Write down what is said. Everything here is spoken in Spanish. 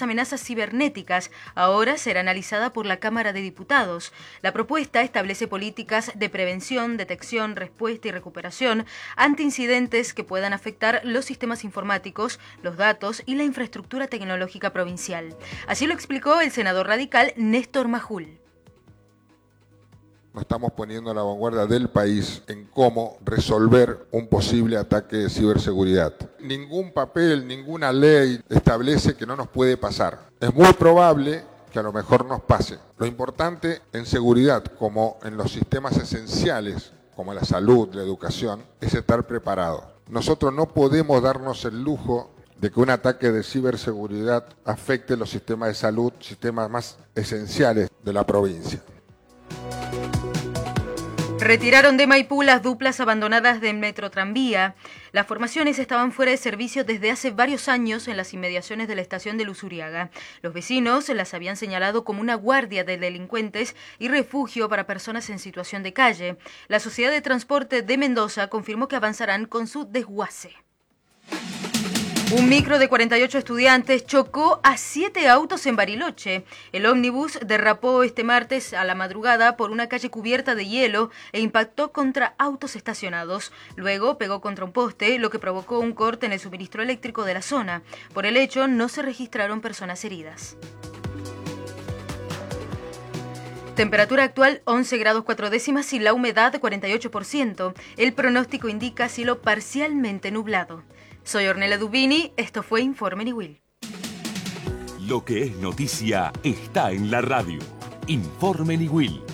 las amenazas cibernéticas. Ahora será analizada por la Cámara de Diputados. La propuesta establece políticas de prevención, detección, respuesta y recuperación ante incidentes que puedan afectar los sistemas informáticos, los datos y la infraestructura tecnológica provincial. Así lo explicó el senador radical Néstor Majul. Nos estamos poniendo a la vanguardia del país en cómo resolver un posible ataque de ciberseguridad. Ningún papel, ninguna ley establece que no nos puede pasar. Es muy probable que a lo mejor nos pase. Lo importante en seguridad, como en los sistemas esenciales, como la salud, la educación, es estar preparado. Nosotros no podemos darnos el lujo de que un ataque de ciberseguridad afecte los sistemas de salud, sistemas más esenciales de la provincia. Retiraron de Maipú las duplas abandonadas del Metrotranvía. Las formaciones estaban fuera de servicio desde hace varios años en las inmediaciones de la estación de Luzuriaga. Los vecinos las habían señalado como una guardia de delincuentes y refugio para personas en situación de calle. La Sociedad de Transporte de Mendoza confirmó que avanzarán con su desguace. Un micro de 48 estudiantes chocó a 7 autos en Bariloche. El ómnibus derrapó este martes a la madrugada por una calle cubierta de hielo e impactó contra autos estacionados. Luego pegó contra un poste, lo que provocó un corte en el suministro eléctrico de la zona. Por el hecho, no se registraron personas heridas. Temperatura actual 11 grados 4 décimas y la humedad 48%. El pronóstico indica cielo parcialmente nublado. Soy Ornella Dubini, esto fue Informe Niwil. Lo que es noticia está en la radio. Informe Niwil.